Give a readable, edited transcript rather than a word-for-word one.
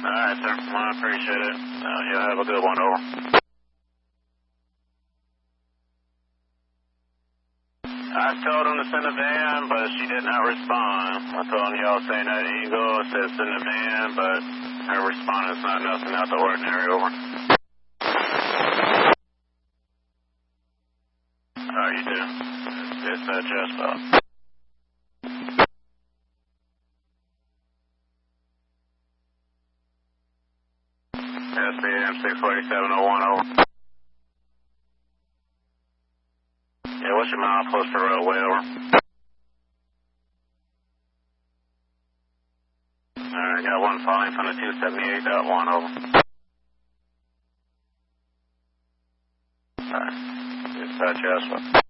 right, sir. Well, I appreciate it. You have a good one, over. I told him to send a van, but she did not respond. I told him y'all saying that Eagle said send a van, but her response is not nothing out the ordinary, over. You do. It's just up. SBM 64701, over. Yeah, what's your milepost for roadway, over? Alright, got one falling from the 278.1, over. Alright, dispatch, yes,